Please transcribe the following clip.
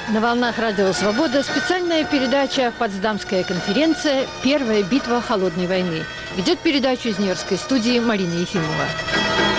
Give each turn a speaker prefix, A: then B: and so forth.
A: На волнах Радио Свобода специальная передача «Потсдамская конференция. Первая битва холодной войны». Ведет передачу из Нью-Йоркской студии Марина Ефимова.